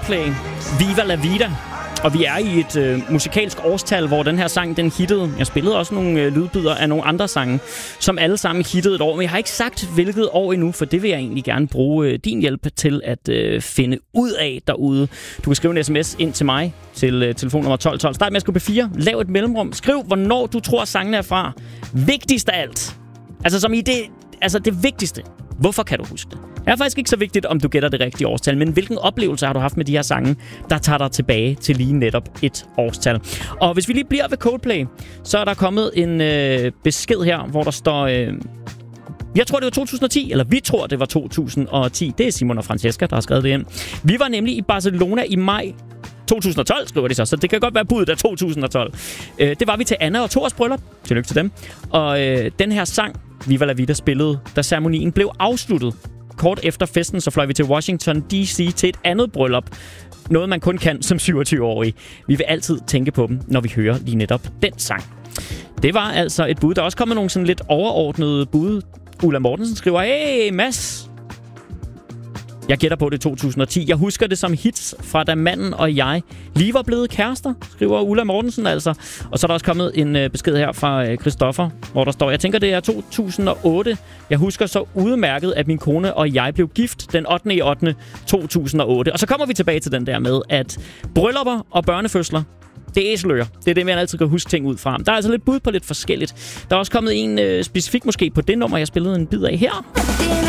Coldplay, Viva La Vida. Og vi er i et musikalsk årstal, hvor den her sang, den hittede. Jeg spillede også nogle lydbidder af nogle andre sange, som alle sammen hittede et år. Men jeg har ikke sagt, hvilket år endnu, for det vil jeg egentlig gerne bruge din hjælp til at finde ud af derude. Du kan skrive en sms ind til mig til telefonnummer 1212. Start med at skrive P4. Lav et mellemrum. Skriv, hvornår du tror, sangen er fra. Vigtigst af alt. Altså som i det vigtigste. Hvorfor kan du huske det? Det er faktisk ikke så vigtigt, om du gætter det rigtige årstal, men hvilken oplevelse har du haft med de her sange, der tager dig tilbage til lige netop et årstal. Og hvis vi lige bliver ved Coldplay, så er der kommet en besked her, hvor der står... jeg tror, det var 2010, eller vi tror, det var 2010. Det er Simon og Francesca, der har skrevet det ind. Vi var nemlig i Barcelona i maj 2012, skriver de så det kan godt være budet af 2012. Det var vi til Anna og Thors bryllup. Tillykke til dem. Og den her sang, Viva La Vida, spillede, da ceremonien blev afsluttet. Kort efter festen, så fløj vi til Washington D.C. til et andet bryllup. Noget, man kun kan som 27-årig. Vi vil altid tænke på dem, når vi hører lige netop den sang. Det var altså et bud. Der er også kommet nogle sådan lidt overordnede bud. Ulla Mortensen skriver, hey Mads! Jeg gætter på det 2010. Jeg husker det som hits fra da manden og jeg lige var blevet kærester, skriver Ulla Mortensen altså. Og så er der også kommet en besked her fra Christoffer, hvor der står, jeg tænker det er 2008. Jeg husker så udmærket, at min kone og jeg blev gift den 8.8.2008. Og så kommer vi tilbage til den der med, at bryllupper og børnefødsler, det er æseløer. Det er det, man altid kan huske ting ud fra. Der er altså lidt bud på lidt forskelligt. Der er også kommet en specifik måske på det nummer, jeg spillede en bid af her.